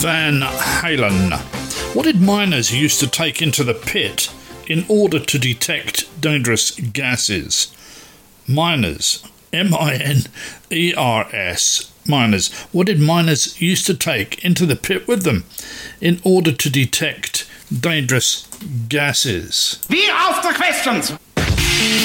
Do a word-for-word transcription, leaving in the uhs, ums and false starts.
Van Halen. What did miners used to take into the pit in order to detect dangerous gases? Miners. M I N E R S. Miners. What did miners used to take into the pit with them in order to detect dangerous gases? We ask the questions.